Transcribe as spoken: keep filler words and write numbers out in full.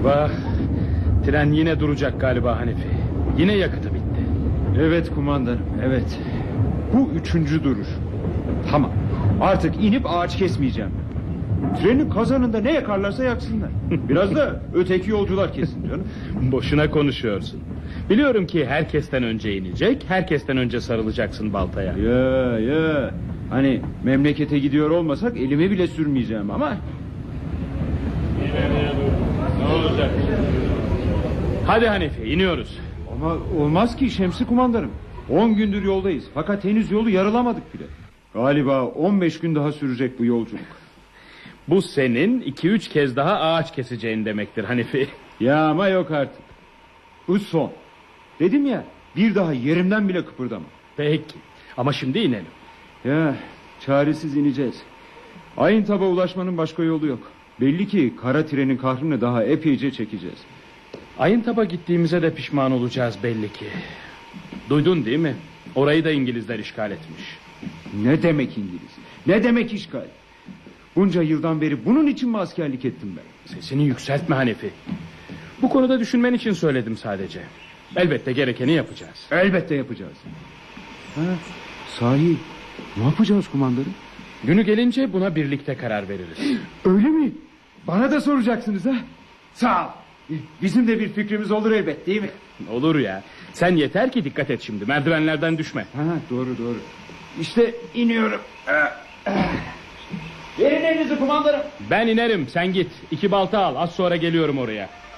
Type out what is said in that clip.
Eyvah. Tren yine duracak galiba Hanefi. Yine yakıtı bitti. Evet kumandanım, evet. Bu üçüncü duruş. Tamam, artık inip ağaç kesmeyeceğim. Trenin kazanında ne yakarlarsa yaksınlar. Biraz da öteki yolcular kesin canım. Boşuna konuşuyorsun. Biliyorum ki herkesten önce inecek, herkesten önce sarılacaksın baltaya. Ya ya. Hani memlekete gidiyor olmasak elime bile sürmeyeceğim ama. Ne olacak? Hadi Hanefi, iniyoruz. Ama olmaz ki Şemsi kumandanım. On gündür yoldayız, fakat henüz yolu yarılamadık bile. Galiba on beş gün daha sürecek bu yolculuk. Bu senin iki üç kez daha ağaç keseceğin demektir Hanefi. Ya ama yok artık. Bu son. Dedim ya, bir daha yerimden bile kıpırdama. Peki, ama şimdi inelim. Ya, çaresiz ineceğiz. Ayıntab'a ulaşmanın başka yolu yok. Belli ki kara trenin kahrını daha epeyce çekeceğiz. Ayıntab'a gittiğimize de pişman olacağız belli ki. Duydun değil mi? Orayı da İngilizler işgal etmiş. Ne demek İngiliz? Ne demek işgal? Bunca yıldan beri bunun için mi askerlik ettim ben? Sesini yükseltme Hanefi. Bu konuda düşünmen için söyledim sadece. Elbette gerekeni yapacağız. Elbette yapacağız. Ha, sahi ne yapacağız kumandanım? Günü gelince buna birlikte karar veririz. Öyle mi? Bana da soracaksınız ha? Sağ ol. Bizim de bir fikrimiz olur elbet, değil mi? Olur ya. Sen yeter ki dikkat et şimdi. Merdivenlerden düşme. Ha, doğru doğru. İşte iniyorum. Verin elinizi kumandanım. Ben inerim, sen git. İki balta al, az sonra geliyorum oraya.